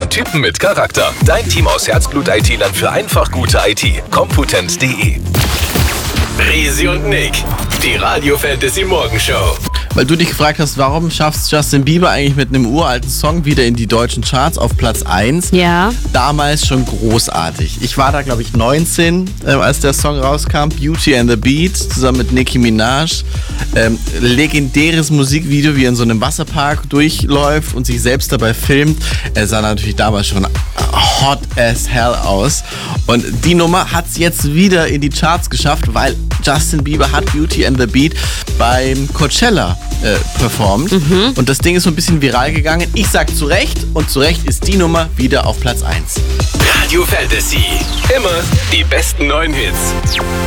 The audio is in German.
Typen mit Charakter. Dein Team aus Herzblut-IT-Lern für einfach gute IT. Computent.de. Risi und Nick, die Radio Fantasy Morgenshow. Weil du dich gefragt hast, warum schafft Justin Bieber eigentlich mit einem uralten Song wieder in die deutschen Charts auf Platz 1? Ja. Damals schon großartig. Ich war da, glaube ich, 19, als der Song rauskam. Beauty and the Beat, zusammen mit Nicki Minaj. Legendäres Musikvideo, wie er in so einem Wasserpark durchläuft und sich selbst dabei filmt. Er sah natürlich damals schon hot as hell aus. Und die Nummer hat es jetzt wieder in die Charts geschafft, weil Justin Bieber hat Beauty and the Beat beim Coachella performt. Und das Ding ist so ein bisschen viral gegangen. Ich sag zu Recht, und zu Recht ist die Nummer wieder auf Platz 1. Radio Fantasy. Immer die besten neuen Hits.